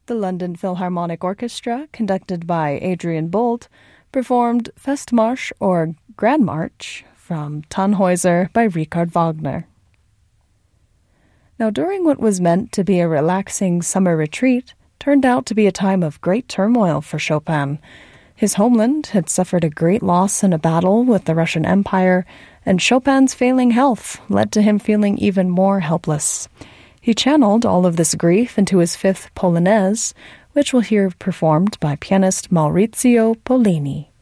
The London Philharmonic Orchestra, conducted by Adrian Bolt, performed Festmarsch or Grand March from Tannhäuser by Richard Wagner. Now, during what was meant to be a relaxing summer retreat, turned out to be a time of great turmoil for Chopin. His homeland had suffered a great loss in a battle with the Russian Empire, and Chopin's failing health led to him feeling even more helpless. He channeled all of this grief into his fifth Polonaise, which we'll hear performed by pianist Maurizio Pollini.